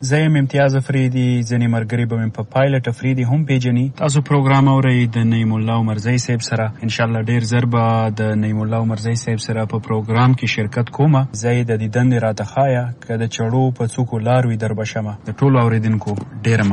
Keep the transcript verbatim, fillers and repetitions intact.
زه یم امتیاز افریدي. ځینې ملګري به مې په پایلټ افریدي هم پیژني. تاسو پروګرام اورئ د نعیم الله عمرزی صاحب سره. انشاءالله ډیر زر به د نعیم الله عمرزی صاحب سره په پروګرام کې شرکت کومه. زه یې د دې دندې راته ښایه، که د چړو په څوکو لار وي در به شمه. د ټولو اورېدونکو ډېره